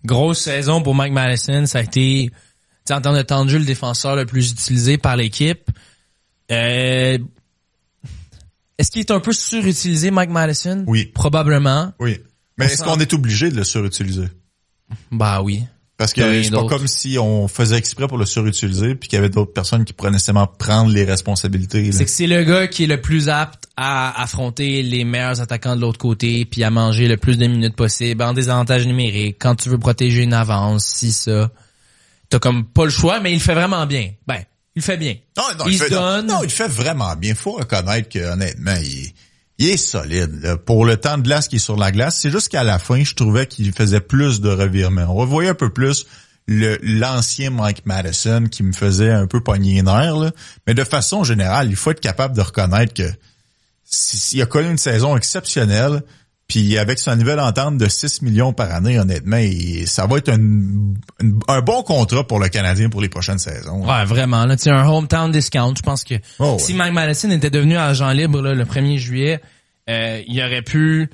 Grosse saison pour Mike Matheson. Ça a été, en termes de temps de jeu, le défenseur le plus utilisé par l'équipe. Est-ce qu'il est un peu surutilisé, Mike Matheson? Oui. Probablement. Oui. Mais est-ce qu'on est obligé de le surutiliser? Bah oui. Parce que c'est pas comme si on faisait exprès pour le surutiliser puis qu'il y avait d'autres personnes qui pourraient nécessairement prendre les responsabilités. Là. C'est que c'est le gars qui est le plus apte à affronter les meilleurs attaquants de l'autre côté puis à manger le plus de minutes possible en désavantage numérique. Quand tu veux protéger une avance, si ça, t'as comme pas le choix, mais il le fait vraiment bien. Ben, il le fait bien. Non, il le fait vraiment bien. Faut reconnaître que honnêtement, il est solide. Là. Pour le temps de glace qui est sur la glace, c'est juste qu'à la fin, je trouvais qu'il faisait plus de revirements. On revoyait un peu plus l'ancien Mike Matheson qui me faisait un peu pogner les nerfs. Là. Mais de façon générale, il faut être capable de reconnaître que s'il a connu une saison exceptionnelle, puis avec sa nouvelle entente de 6 millions par année, honnêtement, ça va être un bon contrat pour le Canadien pour les prochaines saisons. Ouais, vraiment. Là, un hometown discount. Je pense que si Mike Matheson était devenu agent libre là, le 1er juillet, il aurait pu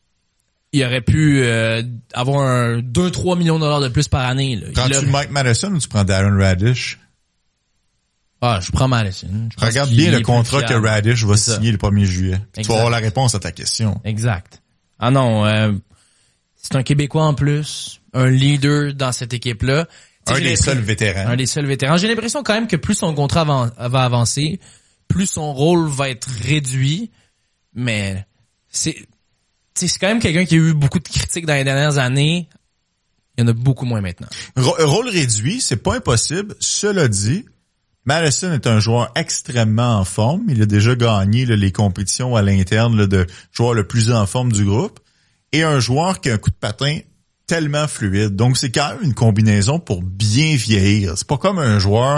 avoir 2-3 millions de dollars de plus par année. Là. Prends-tu Mike Matheson ou tu prends Darren Radish? Ah, je prends Matheson. Regarde bien le contrat que Radish va signer le 1er juillet. Tu vas avoir la réponse à ta question. Exact. Ah non, c'est un Québécois en plus, un leader dans cette équipe-là. Un des seuls vétérans. J'ai l'impression quand même que plus son contrat va avancer, plus son rôle va être réduit, mais c'est quand même quelqu'un qui a eu beaucoup de critiques dans les dernières années. Il y en a beaucoup moins maintenant. Rôle réduit, c'est pas impossible. Cela dit, Matheson est un joueur extrêmement en forme. Il a déjà gagné les compétitions à l'interne de joueur le plus en forme du groupe. Et un joueur qui a un coup de patin tellement fluide. Donc, c'est quand même une combinaison pour bien vieillir. C'est pas comme un joueur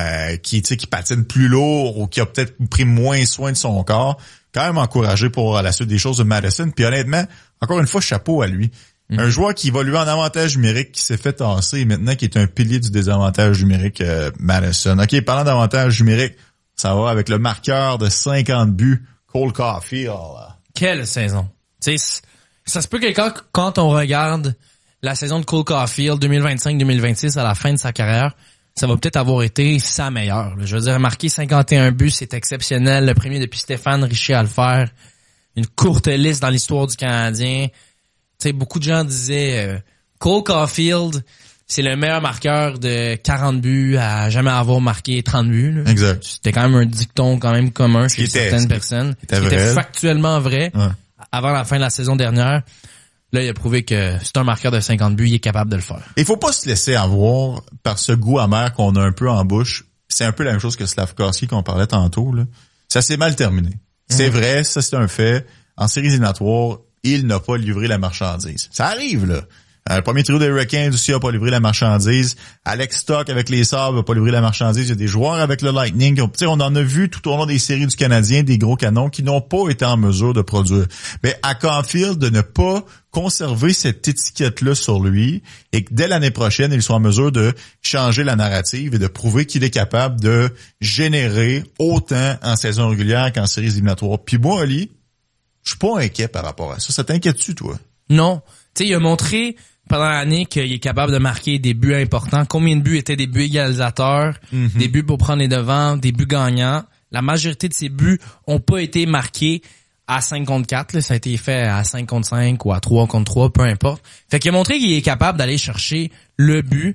qui patine plus lourd ou qui a peut-être pris moins soin de son corps. Quand même encouragé pour la suite des choses de Matheson. Puis honnêtement, encore une fois, chapeau à lui. Un joueur qui évolue en avantage numérique, qui s'est fait tasser maintenant, qui est un pilier du désavantage numérique, Matheson. OK, parlant d'avantage numérique, ça va avec le marqueur de 50 buts, Cole Caulfield. Quelle saison! Ça se peut que quand on regarde la saison de Cole Caulfield 2025-2026 à la fin de sa carrière, ça va peut-être avoir été sa meilleure. Je veux dire, marquer 51 buts, c'est exceptionnel. Le premier depuis Stéphane Richer à le faire. Une courte liste dans l'histoire du Canadien. Tu sais, beaucoup de gens disaient Cole Caulfield, c'est le meilleur marqueur de 40 buts à jamais avoir marqué 30 buts. Là. Exact. C'était quand même un dicton quand même commun chez certaines personnes. Qui était factuellement vrai avant la fin de la saison dernière. Là, il a prouvé que c'est un marqueur de 50 buts, il est capable de le faire. Il faut pas se laisser avoir par ce goût amer qu'on a un peu en bouche. C'est un peu la même chose que Slavkovski qu'on parlait tantôt. Là. Ça s'est mal terminé. C'est vrai, ça c'est un fait. En séries éliminatoires, il n'a pas livré la marchandise. Ça arrive, là. Le premier trio des Hurricanes aussi n'a pas livré la marchandise. Alex Stock avec les Sabres n'a pas livré la marchandise. Il y a des joueurs avec le Lightning. On en a vu tout au long des séries du Canadien, des gros canons qui n'ont pas été en mesure de produire. Mais à Caulfield, de ne pas conserver cette étiquette-là sur lui et que dès l'année prochaine, il soit en mesure de changer la narrative et de prouver qu'il est capable de générer autant en saison régulière qu'en séries éliminatoires. Puis moi, Ali, je suis pas inquiet par rapport à ça. Ça t'inquiète-tu, toi? Non. Tu sais, il a montré pendant l'année qu'il est capable de marquer des buts importants. Combien de buts étaient des buts égalisateurs, des buts pour prendre les devants, des buts gagnants. La majorité de ces buts ont pas été marqués à 5 contre 4. Là. Ça a été fait à 5 contre 5 ou à 3 contre 3, peu importe. Fait qu'il a montré qu'il est capable d'aller chercher le but.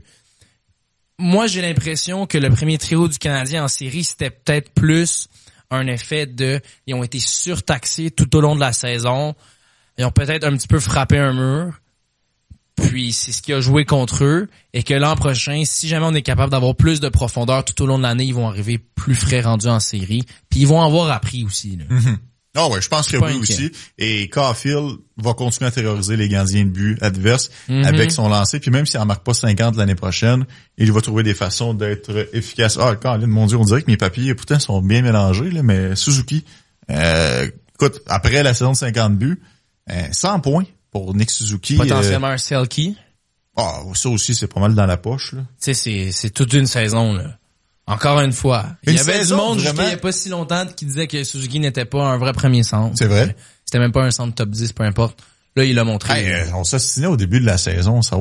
Moi, j'ai l'impression que le premier trio du Canadien en série, c'était peut-être plus un effet ils ont été surtaxés tout au long de la saison. Ils ont peut-être un petit peu frappé un mur. Puis c'est ce qui a joué contre eux. Et que l'an prochain, si jamais on est capable d'avoir plus de profondeur tout au long de l'année, ils vont arriver plus frais rendus en série. Puis ils vont avoir appris aussi. Là. Ah ouais, je pense que oui aussi. Et Caulfield va continuer à terroriser les gardiens de but adverses avec son lancer. Puis même s'il en marque pas 50 l'année prochaine, il va trouver des façons d'être efficace. Ah, Colin, mon Dieu, on dirait que mes papiers, pourtant, sont bien mélangés, là, mais Suzuki, écoute, après la saison de 50 buts, 100 points pour Nick Suzuki. Potentiellement un Selke. Ah, ça aussi, c'est pas mal dans la poche, là. Tu sais, c'est toute une saison, là. Encore une fois. Il y avait du monde jusqu'il y a pas si longtemps qui disait que Suzuki n'était pas un vrai premier centre. C'est vrai. C'était même pas un centre top 10, peu importe. Là, il l'a montré. On s'assinait au début de la saison, ça